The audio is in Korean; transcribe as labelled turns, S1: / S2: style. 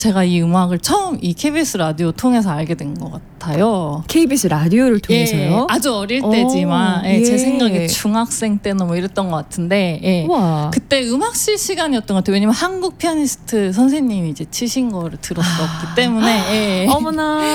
S1: 제가 이 음악을 처음 이 KBS 라디오 통해서 알게 된 것 같아요.
S2: KBS 라디오를 통해서요?
S1: 예, 아주 어릴 때지만 예, 제 생각에 중학생 때나 뭐 이랬던 것 같은데 예, 그때 음악실 시간이었던 것 같아요. 왜냐면 한국 피아니스트 선생님이 이제 치신 거를 들었었기 때문에 예.
S2: 어머나.